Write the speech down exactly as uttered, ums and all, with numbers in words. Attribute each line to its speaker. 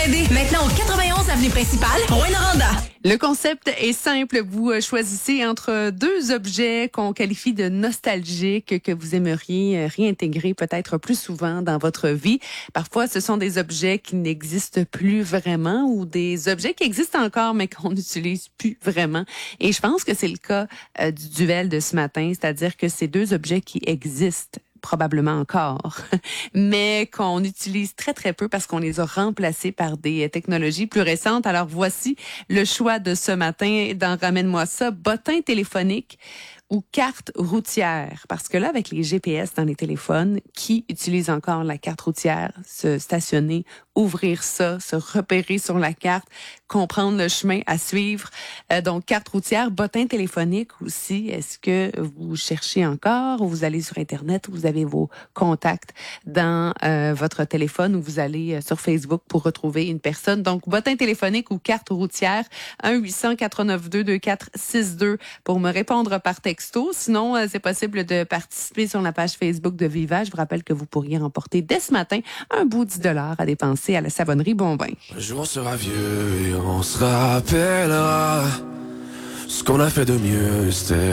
Speaker 1: aider. Maintenant au quatre-vingt-onze avenue principale, Rouyn-Noranda.
Speaker 2: Le concept est simple. Vous choisissez entre deux objets qu'on qualifie de nostalgiques que vous aimeriez réintégrer peut-être plus souvent dans votre vie. Parfois, ce sont des objets qui n'existent plus vraiment ou des objets qui existent encore mais qu'on n'utilise plus vraiment. Et je pense que c'est le cas euh, du duel de ce matin, c'est-à-dire que ces deux objets qui existent probablement encore, mais qu'on utilise très, très peu parce qu'on les a remplacés par des technologies plus récentes. Alors, voici le choix de ce matin dans Ramène-moi ça, bottin téléphonique ou carte routière. Parce que là, avec les G P S dans les téléphones, qui utilise encore la carte routière? Se stationner, ouvrir ça, se repérer sur la carte, comprendre le chemin à suivre. Euh, donc, carte routière, bottin téléphonique aussi. Est-ce que vous cherchez encore ou vous allez sur Internet ou vous avez vos contacts dans euh, votre téléphone ou vous allez euh, sur Facebook pour retrouver une personne? Donc, bottin téléphonique ou carte routière, un huit cents, quatre neuf deux, deux quatre six deux pour me répondre par texto. Sinon, euh, c'est possible de participer sur la page Facebook de Viva. Je vous rappelle que vous pourriez remporter dès ce matin un beau dix dollars à dépenser à la savonnerie Bonvin.
Speaker 3: Un jour on sera vieux et on se rappellera ce qu'on a fait de mieux, c'était